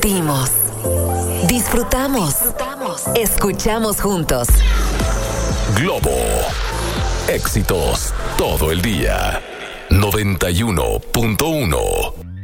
Sentimos. Disfrutamos. Escuchamos juntos. Globo. Éxitos todo el día. 91.1